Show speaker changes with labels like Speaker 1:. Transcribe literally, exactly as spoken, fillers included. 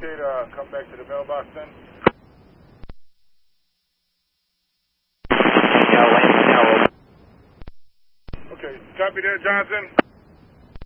Speaker 1: Okay, uh, come back to the mailbox then. Okay, copy that, Johnson.